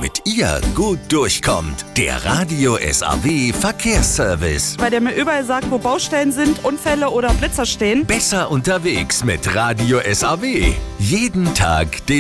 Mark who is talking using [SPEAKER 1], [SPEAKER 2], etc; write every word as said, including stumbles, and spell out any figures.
[SPEAKER 1] damit ihr gut durchkommt. Der Radio S A W Verkehrsservice.
[SPEAKER 2] Bei der mir überall sagt, wo Baustellen sind, Unfälle oder Blitzer stehen.
[SPEAKER 1] Besser unterwegs mit Radio S A W. Jeden Tag den